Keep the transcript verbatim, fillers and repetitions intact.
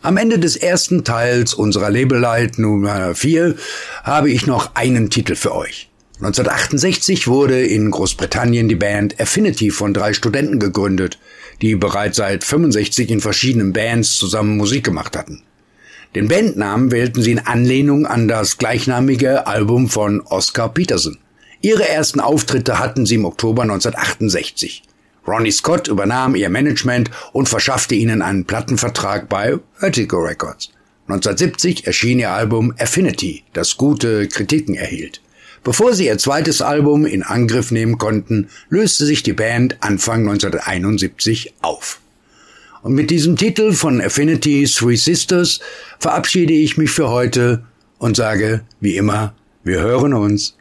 Am Ende des ersten Teils unserer Labellight Nummer vier habe ich noch einen Titel für euch. neunzehnhundertachtundsechzig wurde in Großbritannien die Band Affinity von drei Studenten gegründet, die bereits seit fünfundsechzig in verschiedenen Bands zusammen Musik gemacht hatten. Den Bandnamen wählten sie in Anlehnung an das gleichnamige Album von Oscar Peterson. Ihre ersten Auftritte hatten sie im Oktober neunzehnhundertachtundsechzig. Ronnie Scott übernahm ihr Management und verschaffte ihnen einen Plattenvertrag bei Vertigo Records. neunzehnhundertsiebzig erschien ihr Album Affinity, das gute Kritiken erhielt. Bevor sie ihr zweites Album in Angriff nehmen konnten, löste sich die Band Anfang neunzehnhunderteinundsiebzig auf. Und mit diesem Titel von Affinity Three Sisters verabschiede ich mich für heute und sage, wie immer, wir hören uns.